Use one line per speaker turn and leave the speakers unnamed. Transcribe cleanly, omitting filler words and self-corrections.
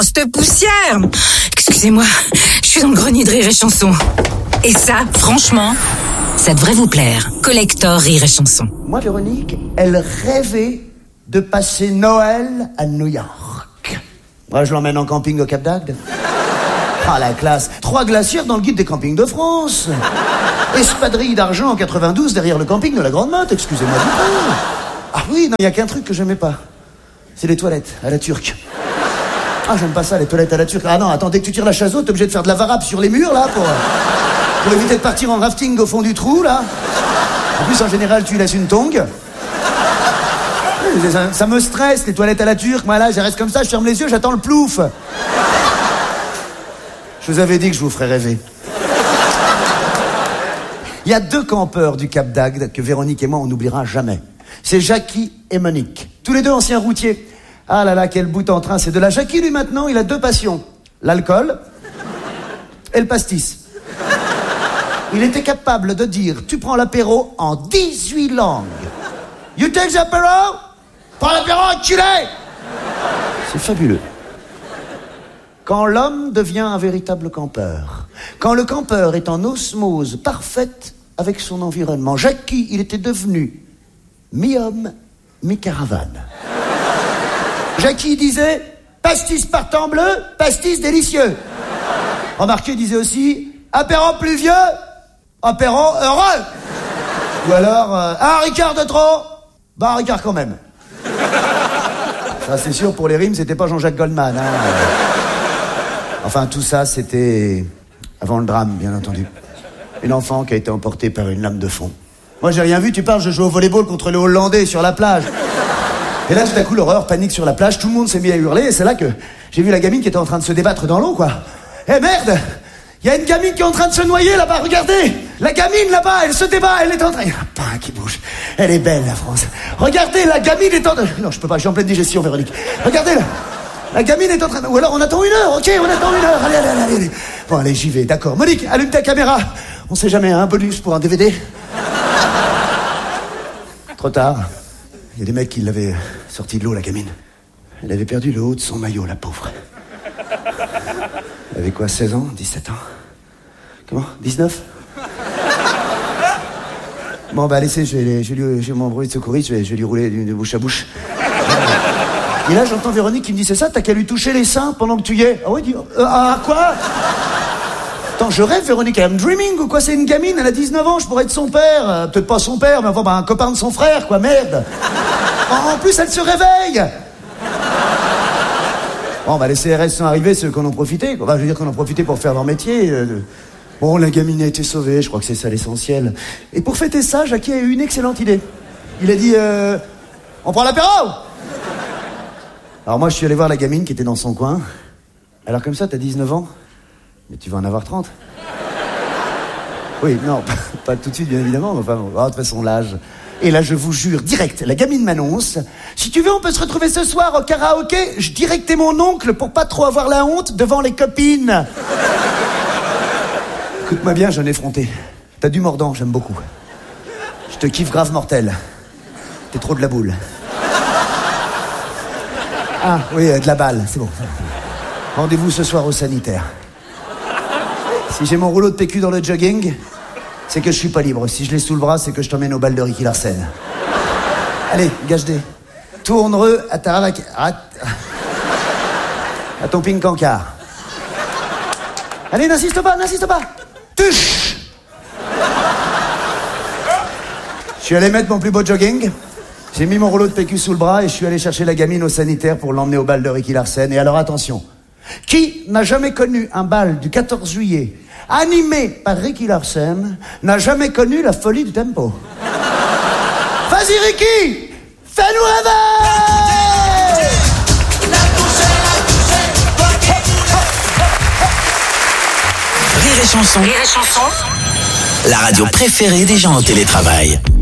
cette poussière. Excusez-moi, je suis dans le grenier de Rire et Chanson. Et ça, franchement, ça devrait vous plaire. Collector Rire et Chanson.
Moi, Véronique, elle rêvait de passer Noël à New York. Moi, je l'emmène en camping au Cap d'Agde. Ah, la classe. 3 glacières dans le guide des campings de France. Espadrille d'argent en 92 derrière le camping de la Grande Motte, excusez-moi du peu. Ah oui, non, il n'y a qu'un truc que j'aimais pas. C'est les toilettes à la turque. Ah, j'aime pas ça, les toilettes à la turque. Ah non, attends, dès que tu tires la chasse-eau, t'es obligé de faire de la varap sur les murs, là, pour éviter de partir en rafting au fond du trou, là. En plus, en général, tu laisses une tongue. Ça me stresse, les toilettes à la turque. Moi, là, je reste comme ça, je ferme les yeux, j'attends le plouf. Je vous avais dit que je vous ferais rêver. Il y a 2 campeurs du Cap d'Agde que Véronique et moi, on n'oubliera jamais. C'est Jackie et Monique. Tous les 2 anciens routiers. Ah là là, quel bout en train, c'est de là. Jackie, lui, maintenant, il a 2 passions. L'alcool et le pastis. Il était capable de dire, tu prends l'apéro en 18 langues. You take the apéro? Prends l'apéro, enculé! C'est fabuleux. Quand l'homme devient un véritable campeur, quand le campeur est en osmose parfaite avec son environnement, Jackie, il était devenu mi-homme, mi-caravane. Jackie disait « pastis partant bleu, pastis délicieux ». Remarquez, il disait aussi « apéro pluvieux, apéro heureux ». Ou alors « un Ricard de trop, bah un Ricard quand même ». Ça, c'est sûr, pour les rimes, c'était pas Jean-Jacques Goldman, hein. Enfin, tout ça, c'était avant le drame, bien entendu. Une enfant qui a été emportée par une lame de fond. Moi, j'ai rien vu, tu parles, je joue au volleyball contre les Hollandais sur la plage. Et là, tout à coup, l'horreur, panique sur la plage, tout le monde s'est mis à hurler, et c'est là que j'ai vu la gamine qui était en train de se débattre dans l'eau, quoi. Eh merde! Il y a une gamine qui est en train de se noyer là-bas, regardez! La gamine là-bas, elle se débat, elle est en train... Pain qui bouge. Elle est belle, la France. Regardez, la gamine est en... Non, je peux pas, je suis en pleine digestion, Véronique. Regardez, là. La gamine est en train de... Ou alors on attend 1 heure, ok, on attend 1 heure. Allez. Bon, allez, j'y vais, d'accord. Monique, allume ta caméra. On sait jamais, un bonus pour un DVD. Trop tard. Il y a des mecs qui l'avaient sorti de l'eau, la gamine. Elle avait perdu le haut de son maillot, la pauvre. Elle avait quoi, 16 ans, 17 ans? Comment, 19? Bon, bah, laissez, je vais m'embrouiller de secouriste, je vais lui rouler de bouche à bouche. Et là, j'entends Véronique qui me dit, c'est ça, t'as qu'à lui toucher les seins pendant que tu y es. Ah oui, dis, quoi? Attends, je rêve, Véronique, I'm dreaming ou quoi? C'est une gamine, elle a 19 ans, je pourrais être son père. Peut-être pas son père, mais enfin, un copain de son frère, quoi, merde. En plus, elle se réveille. Bon, bah, les CRS sont arrivés, ceux qu'on en profitait. Enfin, je veux dire qu'on en profitait pour faire leur métier. Bon, la gamine a été sauvée, je crois que c'est ça l'essentiel. Et pour fêter ça, Jackie a eu une excellente idée. Il a dit, on prend l'apéro? Alors moi, je suis allé voir la gamine qui était dans son coin. Alors comme ça, t'as 19 ans, mais tu vas en avoir 30. Oui, non, pas tout de suite, bien évidemment, mais enfin, bon, de toute façon, l'âge. Et là, je vous jure, direct, la gamine m'annonce, si tu veux, on peut se retrouver ce soir au karaoké. Je dirais que t'es mon oncle pour pas trop avoir la honte devant les copines. Écoute-moi bien, jeune effronté. T'as du mordant, j'aime beaucoup. Je te kiffe grave mortel. T'es trop de la boule. Ah, oui, de la balle, c'est bon. Rendez-vous ce soir au sanitaire. Si j'ai mon rouleau de PQ dans le jogging, c'est que je suis pas libre. Si je l'ai sous le bras, c'est que je t'emmène au bal de Ricky Larsen. Allez, gage-dé. Tourne-reux à ton ping-cancard. Allez, n'insiste pas. Tuche! Je suis allé mettre mon plus beau jogging. J'ai mis mon rouleau de PQ sous le bras et je suis allé chercher la gamine au sanitaire pour l'emmener au bal de Ricky Larsen. Et alors attention, qui n'a jamais connu un bal du 14 juillet animé par Ricky Larsen n'a jamais connu la folie du tempo? Vas-y Ricky, fais-nous rêver!
Rire et Chanson. La radio préférée des gens au télétravail.